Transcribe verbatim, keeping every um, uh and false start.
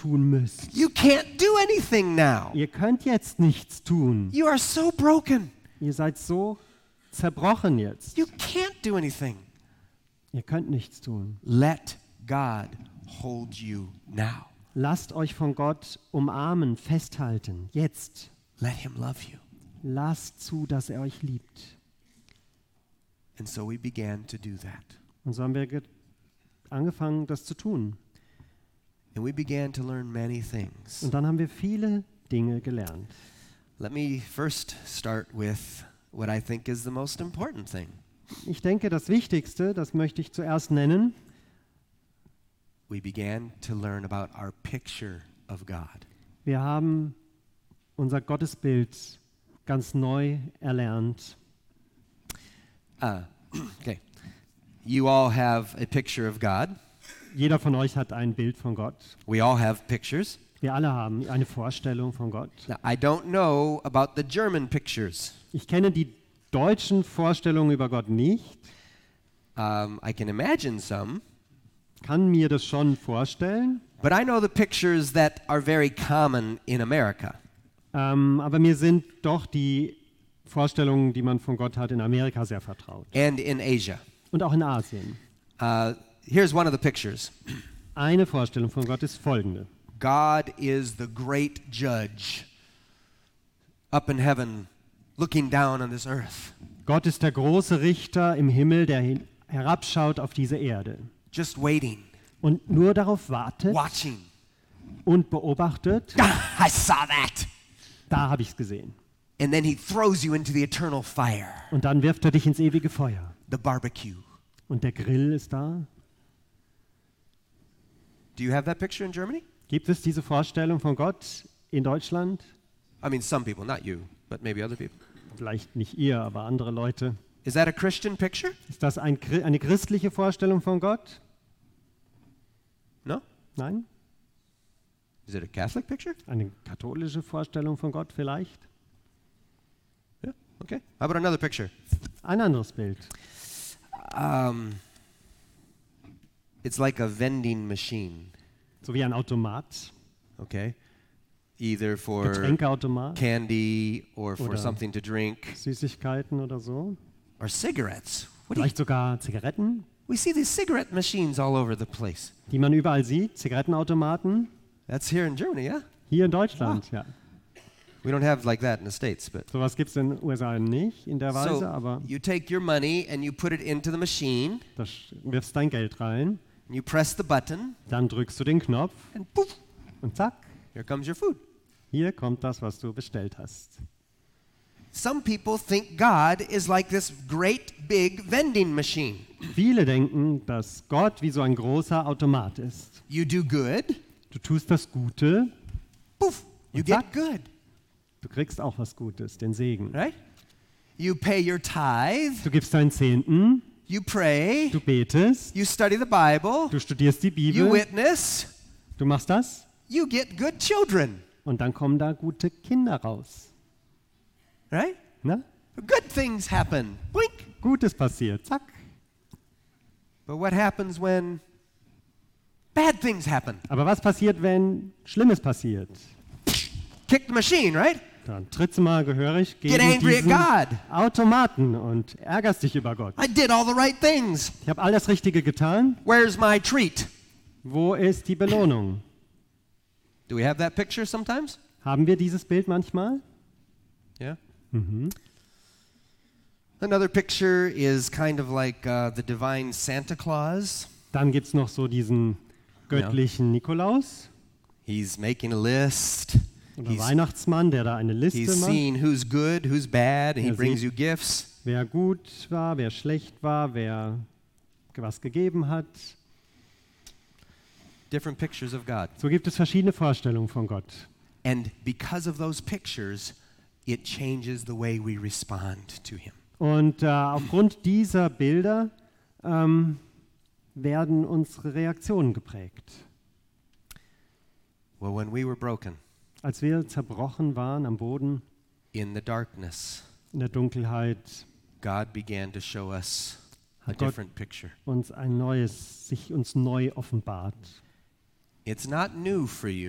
tun müsst. You can't do anything now. Ihr könnt jetzt nichts tun. You are so broken. Ihr seid so zerbrochen jetzt. You can't do anything. Ihr könnt nichts tun. Let God hold you now. Lasst euch von Gott umarmen, festhalten. Jetzt. Let him love you. Lasst zu, dass er euch liebt. And so we began to do that. Und so haben wir ge- angefangen, das zu tun. And we began to learn many things. Und dann haben wir viele Dinge gelernt. Let me first start with what I think is the most important thing. Ich denke, das Wichtigste, das möchte ich zuerst nennen, We began to learn about our picture of God. wir haben unser Gottesbild ganz neu erlernt. Uh, okay. You all have a picture of God. Jeder von euch hat ein Bild von Gott. We all have pictures. Wir alle haben eine Vorstellung von Gott. Now, I don't know about the German pictures. Ich kenne die deutschen Vorstellungen über Gott nicht, Um, I can imagine some, kann mir das schon vorstellen, but I know the pictures that are very common in America. ähm, aber mir sind doch die Vorstellungen, die man von Gott hat, in Amerika sehr vertraut. And in Asia. Und auch in Asien. Uh, here's one of the pictures. Eine Vorstellung von Gott ist folgende. God is the great judge up in heaven looking down on this earth, Gott ist der große Richter im Himmel, der hin- herabschaut auf diese Erde just waiting, und nur darauf wartet watching. und beobachtet. I saw that. Da habe ich es gesehen. And then he throws you into the eternal fire, Und dann wirft er dich ins ewige Feuer. the barbecue. Und der Grill ist da. Do you have that picture in Germany? Gibt es diese Vorstellung von Gott in Deutschland? I mean, some people, not you, but maybe other people. Vielleicht nicht ihr, aber andere Leute. Is that a Christian picture? Ist das ein, Chri- eine christliche Vorstellung von Gott? No? Nein? Is it a Catholic picture? Eine katholische Vorstellung von Gott vielleicht? Yeah. Okay. How about another picture? Ein anderes Bild. Um, it's like a vending machine. So wie ein Automat, Okay. Either for Getränkeautomat, candy or for Oder- something to drink Süßigkeiten oder so. or cigarettes. What do you, Vielleicht sogar Zigaretten, we see these cigarette machines all over the place. die man überall sieht. Zigarettenautomaten. That's here in Germany, yeah? Hier in Deutschland, ja. We don't have like that in the States, but Sowas gibt es in den U S A nicht in der Weise, so aber you take your money and you put it into the machine da sch- wirfst dein Geld rein, and you press the button dann drückst du den Knopf and poof, und zack, here comes your food. hier kommt das, was du bestellt hast. Some people think God is like this great big vending machine. Viele denken, dass Gott wie so ein großer Automat ist. You do good, Du tust das Gute, poof, you Und get zack. good, du kriegst auch was Gutes, den Segen. right? You pay your tithe, Du gibst deinen Zehnten, you pray, du betest, you study the Bible, du studierst die you Bibel, witness, du machst das you get good children, und dann kommen da gute Kinder raus. right? Ne? Good things happen. Boink. Gutes passiert, zack. But what happens when bad things happen? Aber was passiert, wenn Schlimmes passiert? Kick the machine, right? Dann trittst du mal gehörig Get gegen angry at diesen God. Automaten und ärgerst dich über Gott. I did all the right things. Ich habe all das Richtige getan. Where's my treat? Wo ist die Belohnung? Do we have that picture sometimes? Haben wir dieses Bild manchmal? Yeah. Mhm. Another picture is kind of like uh, the divine Santa Claus. Dann gibt es noch so diesen göttlichen Nikolaus He's making a list. oder He's, Weihnachtsmann, der da eine Liste he's macht, seeing who's good, who's bad, and he Er brings sieht- you gifts. wer gut war, wer schlecht war, wer was gegeben hat. Different pictures of God. So gibt es verschiedene Vorstellungen von Gott. And because of those pictures, it changes the way we respond to him. Und äh, aufgrund dieser Bilder ähm, werden unsere Reaktionen geprägt. Well, when we were broken Als wir zerbrochen waren am Boden, in the darkness, in der Dunkelheit, God began to show us a Hat Gott- different picture. uns ein neues, sich uns neu offenbart. It's not new for you.